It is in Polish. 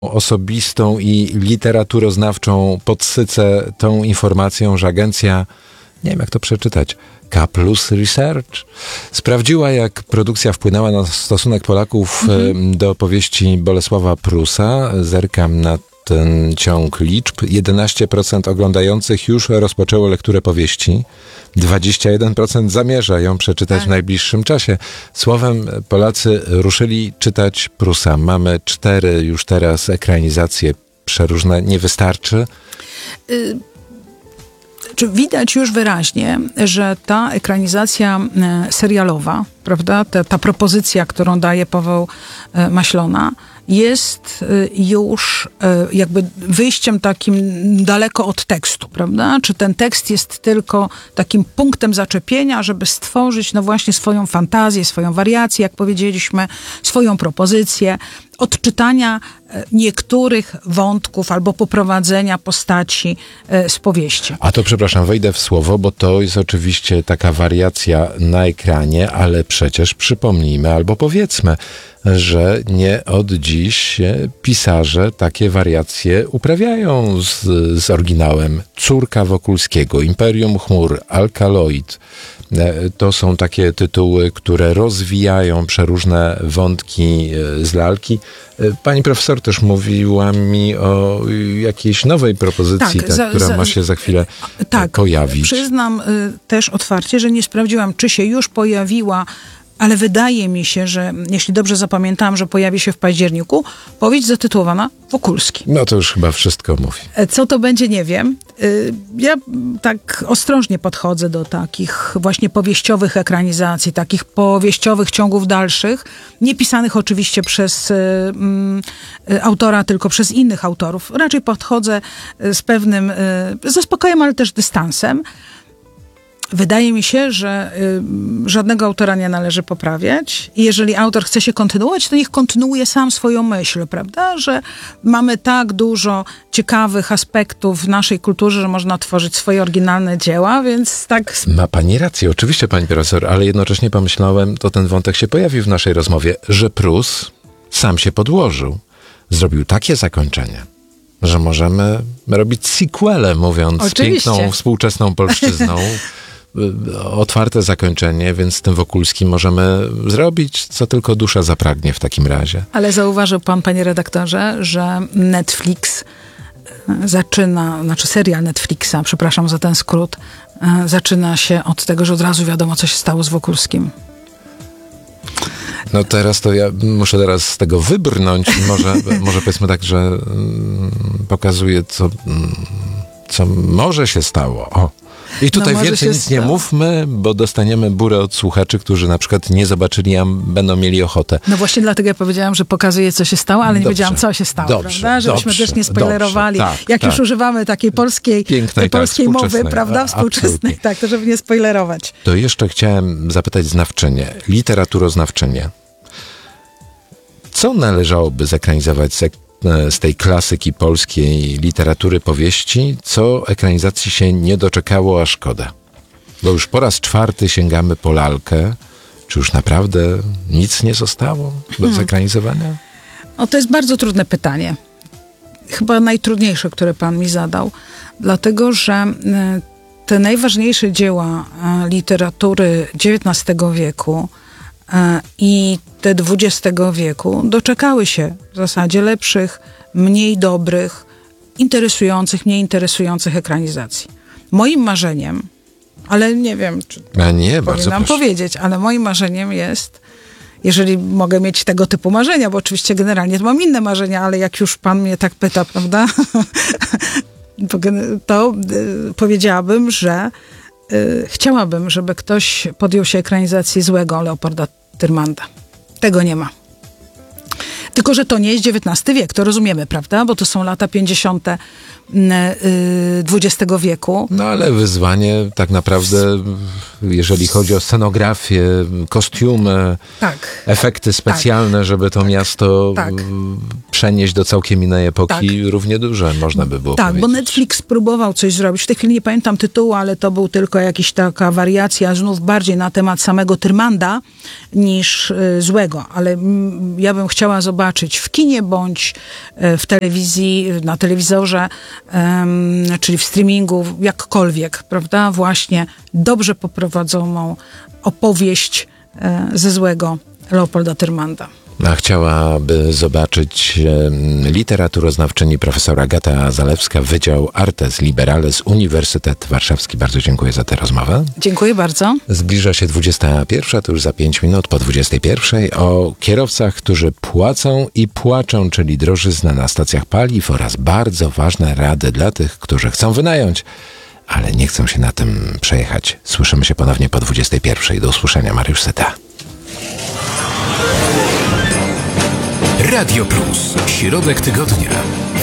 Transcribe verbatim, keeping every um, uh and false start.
osobistą i literaturoznawczą podsycę tą informacją, że agencja, nie wiem jak to przeczytać, K plus Research sprawdziła, jak produkcja wpłynęła na stosunek Polaków mhm. do powieści Bolesława Prusa. Zerkam na ten ciąg liczb. jedenaście procent oglądających już rozpoczęło lekturę powieści. dwadzieścia jeden procent zamierza ją przeczytać tak. w najbliższym czasie. Słowem, Polacy ruszyli czytać Prusa. Mamy cztery już teraz ekranizacje przeróżne. Nie wystarczy? Y- Czy widać już wyraźnie, że ta ekranizacja serialowa, prawda, ta, ta propozycja, którą daje Paweł Maślona, jest już jakby wyjściem takim daleko od tekstu, prawda? Czy ten tekst jest tylko takim punktem zaczepienia, żeby stworzyć no właśnie swoją fantazję, swoją wariację, jak powiedzieliśmy, swoją propozycję, odczytania niektórych wątków albo poprowadzenia postaci z powieści. A to przepraszam, wejdę w słowo, bo to jest oczywiście taka wariacja na ekranie, ale przecież przypomnijmy albo powiedzmy, że nie od dziś pisarze takie wariacje uprawiają z, z oryginałem. Córka Wokulskiego, Imperium Chmur, Alkaloid. To są takie tytuły, które rozwijają przeróżne wątki z lalki. Pani profesor też mówiła mi o jakiejś nowej propozycji, tak, ta, za, która za, ma się za chwilę tak, pojawić. Przyznam y, też otwarcie, że nie sprawdziłam, czy się już pojawiła, ale wydaje mi się, że jeśli dobrze zapamiętałam, że pojawi się w październiku, powieść zatytułowana Wokulski. No to już chyba wszystko mówi. Co to będzie, nie wiem. Ja tak ostrożnie podchodzę do takich właśnie powieściowych ekranizacji, takich powieściowych ciągów dalszych, nie pisanych oczywiście przez um, autora, tylko przez innych autorów. Raczej podchodzę z pewnym ze spokojem, ale też dystansem. Wydaje mi się, że y, żadnego autora nie należy poprawiać i jeżeli autor chce się kontynuować, to niech kontynuuje sam swoją myśl, prawda? Że mamy tak dużo ciekawych aspektów w naszej kulturze, że można tworzyć swoje oryginalne dzieła, więc tak... Ma pani rację, oczywiście pani profesor, ale jednocześnie pomyślałem, to ten wątek się pojawił w naszej rozmowie, że Prus sam się podłożył. Zrobił takie zakończenie, że możemy robić sequele, mówiąc oczywiście. Piękną, współczesną polszczyzną. Otwarte zakończenie, więc z tym Wokulskim możemy zrobić, co tylko dusza zapragnie w takim razie. Ale zauważył pan, panie redaktorze, że Netflix zaczyna, znaczy serial Netflixa, przepraszam za ten skrót, zaczyna się od tego, że od razu wiadomo, co się stało z Wokulskim. No teraz to ja muszę teraz z tego wybrnąć. Może, może powiedzmy tak, że mm, pokazuje, co, mm, co może się stało. O. I tutaj no więcej nic nie mówmy, bo dostaniemy burę od słuchaczy, którzy na przykład nie zobaczyli, a będą mieli ochotę. No właśnie dlatego ja powiedziałam, że pokazuje, co się stało, ale nie dobrze, wiedziałam, co się stało, dobrze, prawda? Żebyśmy dobrze, też nie spoilerowali. Dobrze, tak, Jak tak. już używamy takiej polskiej, Pięknej, polskiej tak, mowy, prawda? Współczesnej, absolutnie. Tak, to żeby nie spoilerować. To jeszcze chciałem zapytać znawczynię, literaturoznawczynię. Co należałoby zekranizować z z tej klasyki polskiej literatury powieści, co ekranizacji się nie doczekało, a szkoda. Bo już po raz czwarty sięgamy po lalkę. Czy już naprawdę nic nie zostało do hmm. zekranizowania? O, to jest bardzo trudne pytanie. Chyba najtrudniejsze, które pan mi zadał. Dlatego, że te najważniejsze dzieła literatury dziewiętnastego wieku i te dwudziestego wieku doczekały się w zasadzie lepszych, mniej dobrych, interesujących, mniej interesujących ekranizacji. Moim marzeniem, ale nie wiem, czy A nie, powinnam powiedzieć, ale moim marzeniem jest, jeżeli mogę mieć tego typu marzenia, bo oczywiście generalnie to mam inne marzenia, ale jak już pan mnie tak pyta, prawda, to y, powiedziałabym, że y, chciałabym, żeby ktoś podjął się ekranizacji Złego Leopolda Tyrmanda. Tego nie ma. Tylko że to nie jest dziewiętnasty wiek, to rozumiemy, prawda? Bo to są lata pięćdziesiąte dwudziestego wieku. No ale wyzwanie tak naprawdę, jeżeli chodzi o scenografię, kostiumy, tak. efekty specjalne, tak. żeby to miasto tak. przenieść do całkiem innej epoki, tak. równie duże, można by było Tak, powiedzieć. bo Netflix próbował coś zrobić. W tej chwili nie pamiętam tytułu, ale to był tylko jakaś taka wariacja znów bardziej na temat samego Tyrmanda niż y, Złego. Ale m, ja bym chciała zobaczyć zobaczyć w kinie bądź w telewizji, na telewizorze, um, czyli w streamingu, jakkolwiek, prawda? Właśnie dobrze poprowadzoną opowieść e, ze złego Leopolda Tyrmanda. A chciałaby zobaczyć e, literaturoznawczyni profesor Agata Zalewska, Wydział Artes Liberales, Uniwersytet Warszawski. Bardzo dziękuję za tę rozmowę. Dziękuję bardzo. Zbliża się dwudziesta pierwsza, to już za pięć minut po dwudziestej pierwszej. O kierowcach, którzy płacą i płaczą, czyli drożyzna na stacjach paliw oraz bardzo ważne rady dla tych, którzy chcą wynająć, ale nie chcą się na tym przejechać. Słyszymy się ponownie po dwudziestej pierwszej. Do usłyszenia, Mariusz Seta. Radio Plus. Środek tygodnia.